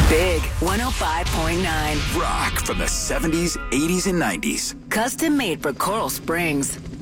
Big 105.9. Rock from the 70s, 80s, and 90s. Custom made for Coral Springs.